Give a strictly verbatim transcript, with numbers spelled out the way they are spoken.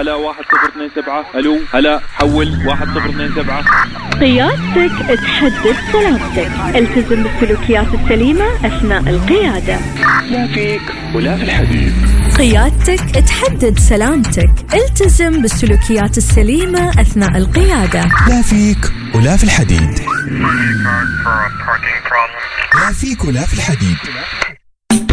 هلا واحد صفر اثنين سبعة. ألو هلا حول واحد صفر اثنين سبعة. قيادتك تحدد سلامتك، التزم بالسلوكيات السليمة أثناء القيادة. لا فيك ولا في الحديد. قيادتك تحدد سلامتك، التزم بالسلوكيات السليمة أثناء القيادة. لا فيك ولا في الحديد. لا فيك ولا في الحديد.